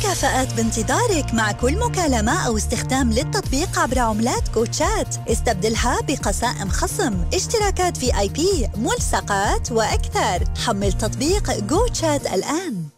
مكافآت بانتظارك مع كل مكالمة أو استخدام للتطبيق عبر عملات كوتشات. استبدلها بقسائم خصم، اشتراكات VIP، ملصقات وأكثر. حمل تطبيق كوتشات الآن.